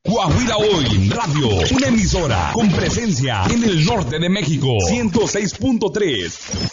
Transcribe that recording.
Coahuila Hoy Radio, una emisora con presencia en el norte de México, 106.3.